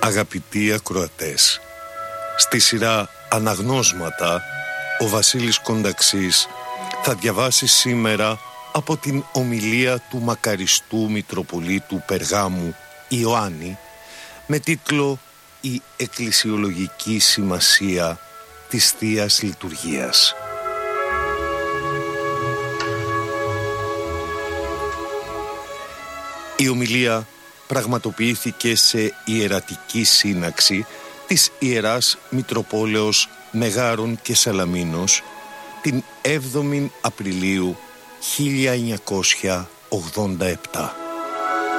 Αγαπητοί ακροατές, στη σειρά Αναγνώσματα, ο Βασίλης Κονταξής θα διαβάσει σήμερα από την ομιλία του μακαριστού Μητροπολίτου Περγάμου Ιωάννη με τίτλο «Η εκκλησιολογική σημασία της Θείας Λειτουργίας». Η ομιλία πραγματοποιήθηκε σε ιερατική σύναξη της Ιεράς Μητροπόλεως Μεγάρων και Σαλαμίνος την 7η Απριλίου 1987.